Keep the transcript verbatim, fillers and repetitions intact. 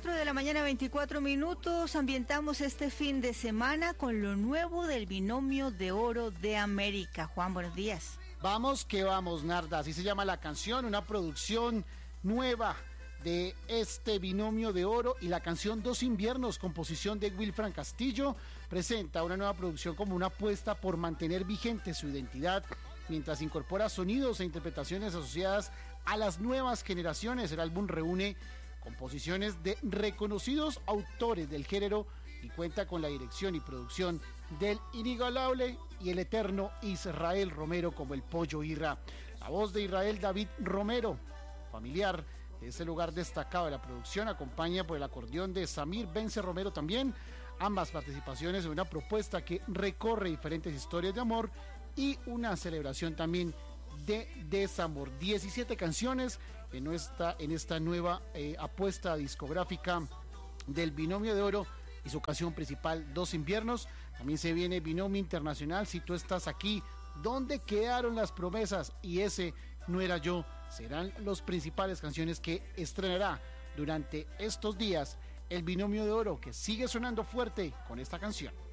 cuatro de la mañana, veinticuatro minutos. Ambientamos este fin de semana con lo nuevo del Binomio de Oro de América. Juan, buenos días. Vamos que vamos, Narda. Así se llama la canción, una producción nueva de este Binomio de Oro, y la canción Dos Inviernos, composición de Wilfran Castillo, presenta una nueva producción como una apuesta por mantener vigente su identidad, mientras incorpora sonidos e interpretaciones asociadas a las nuevas generaciones. El álbum reúne composiciones de reconocidos autores del género y cuenta con la dirección y producción del inigualable y el eterno Israel Romero como el Pollo Irra. La voz de Israel David Romero, familiar de ese lugar destacado de la producción, acompaña por el acordeón de Samir Bence Romero también. Ambas participaciones en una propuesta que recorre diferentes historias de amor y una celebración también de desamor. diecisiete canciones en esta, en esta nueva eh, apuesta discográfica del Binomio de Oro, y su canción principal, Dos Inviernos. También se viene Binomio Internacional, Si Tú Estás Aquí, ¿Dónde Quedaron las Promesas? Y Ese No Era Yo. Serán las principales canciones que estrenará durante estos días el Binomio de Oro, que sigue sonando fuerte con esta canción.